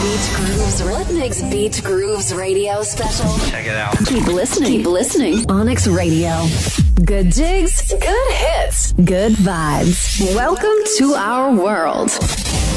Beat Grooves? What makes Beat Grooves Radio special? Check it out. Keep listening. Keep listening. Onyx Radio. Good jigs, good hits, good vibes. Welcome to our world.